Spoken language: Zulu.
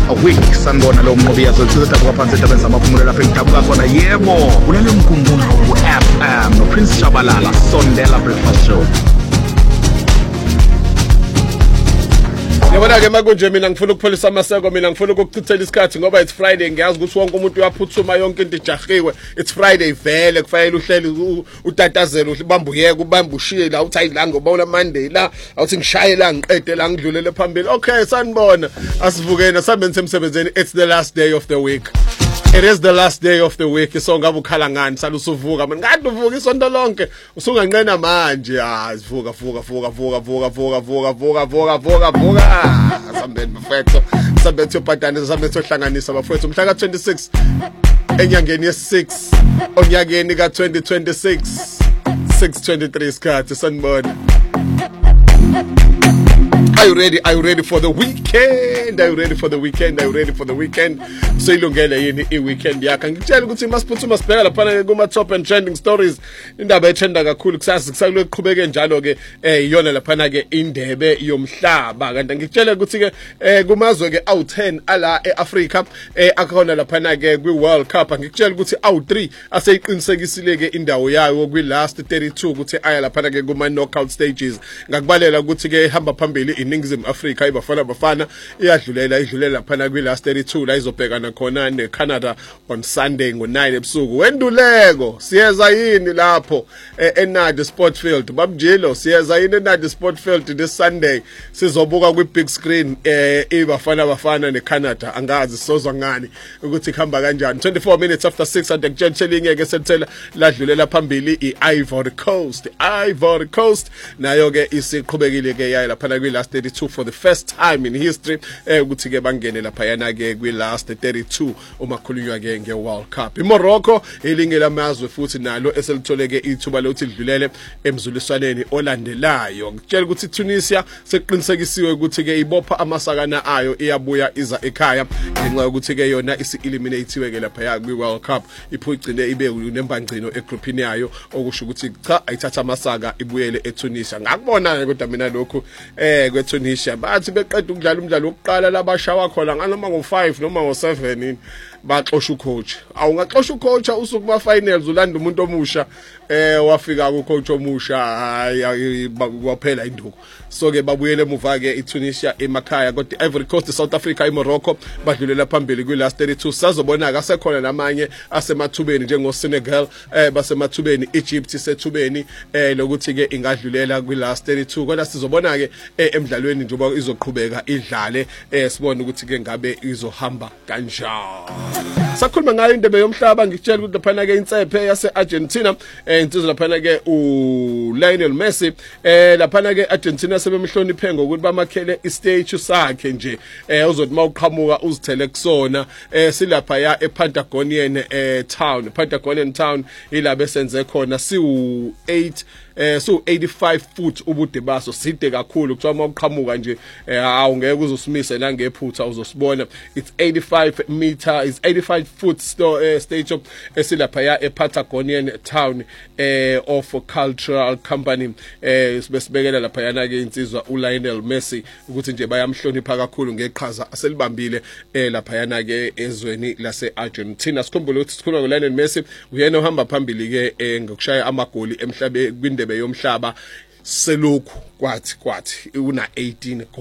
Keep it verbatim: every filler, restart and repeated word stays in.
a week sanibona lo mnqobi yazo sithatha kwaphansi endabeni zamaphumulo lapha engidabuka khona yebo ulale mkhumbulo ku-F M no Prince Shabalala Sondela Breakfast Show. Yabona ke makunje mina ngifuna ukupholisa amaseko mina ngifuna ukuchithela isikhathi ngoba it's Friday ngiyazi ukuthi wonke umuntu uyaphuthuma yonke into ijahiwe. It's Friday vele kufanele uhleli utatazela ubamba uyeke ubamba ushiye la uthi ayidla ngobona Monday la awuthi ngishaye la ngiqede la ngidlulele phambili. Okay sanibona asivukene sambe nisemsebenzeni. It's the last day of the week. It is the last day of the week. So ngabe ukhala ngani salusuvuka mina ngathi uvuka isonto lonke usunganqena manje ah sivuka vuka vuka vuka vuka vuka vuka vuka vuka vuka vuka sambeni bafethu sambethu patane sambethu hlanganisa bafethu mhla ka twenty-six enyangeni ye six onyakeni ka twenty twenty-six six twenty-three isikhathi sanibona. Are you ready? Are you ready for the weekend? Are you ready for the weekend? Are you ready for the weekend? So ilungele yini I weekend yakhe. Ngitshela ukuthi masiphuthuma sibheka lapha kuma top and trending stories. Indaba ethenda kakhulu kusasa kusakulo eqhubeke njalo ke eh iyona lapha ke indebe yomhlaba. Kanti ngitshela ukuthi ke eh kumazwe ke awu ten ala eAfrica eh akhona lapha ke kwi World Cup. Ngitshela ukuthi awu three aseyiqinisekisile ke indawo yayo kwi last thirty-two ukuthi aya lapha ke kuma knockout stages. Ngakubalela ukuthi ke ihamba phambili iningizimu Afrika ibafana bafana iyadlulela idlulela phana kwi last thirty-two la izobhekana khona ne Canada on Sunday ngo nine ebusuku. Wenduleko siyeza yini lapho eNadi Sport Field babjelo siyeza yini eNadi Sport Field this Sunday sizobuka kwi big screen eh ibafana bafana ne Canada angazi sizozwa ngani ukuthi khamba kanjani. Twenty-four minutes after six ade kutshentshelinge ke sethela ladlulela phambili iIvory Coast Ivory Coast nayo ke isiqhubekile ke yayi lapha kwi last thirty-two for the first time in history eh ukuthi ke bangene lapha yana ke kwi last thirty-two uma khulunywa ke nge World Cup. iMorocco elinge lamazwe futhi nalo eselitholeke ithuba lokuthi lidlulele emzuliswaneni olandelayo. Ngitshela ukuthi Tunisia seqinisekisiwe ukuthi ke ibopha amasakana ayo iyabuya iza ekhaya ngenxa yokuthi ke yona isi eliminatiwe ke lapha ya kwi World Cup iphucile ibe nembangcino egroupini yayo okusho ukuthi cha ayithatha amasaka ibuyele eTunisia. Ngakubona kodwa mina lokho eh kweTunisia bathi beqeda ukudlala umdlalo wokuqala labashawa khona nganoma ngo five noma ngo seven baxosha ucoach. Awungaxosha ucoach usuku ba finals ulanda umuntu omusha eh wafika ku coach omusha hayi kwaphela induku. So ke babuyele emuva ke iTunisia emakhaya kodwa Ivory Coast South Africa iMorocco badlulela phambili kwi last thirty-two. Sazobona akasekhona namanye asemathubeni njengo Senegal eh basemathubeni Egypt sethubeni eh lokuthi ke ingadlulela kwi last thirty-two kodwa sizobona ke emidlalweni njengoba izoqhubeka idlale eh sibone ukuthi ke ngabe izohamba kanjani. Sakhuluma ngayo indebe yomhlaba ngitshela ukuthi laphana ke insephe yase Argentina eh insizwa laphana ke u Lionel Messi eh laphana ke Argentina sebemhloniphe ngokuthi bamakhele istage sakhe nje eh uzothi mawuqhamuka uzithele kusona eh silapha ya ePatagonian eh town Patagonian town ilabe senze khona siwu eight eh so eighty-five foot ubude baso side kakhulu kuthiwa mawuqhamuka nje awungeke uzosimise la ngephutha uzosibona. It's eighty-five meter is eighty-five foot store stage esilapha ya ePatagonian town eh of cultural company eh besibekela lapha yana ke insizwa uLionel Messi ukuthi nje bayamhlonipha kakhulu ngeqhaza aselibambile eh lapha yana ke ezweni lase Argentina. Sikhumbule ukuthi sikhuluma ngoLionel Messi uyena ohamba phambili ke ngokushaya amagoli emhlabe kwindebe yomhlaba selokhu kwathi kwathi una eighteen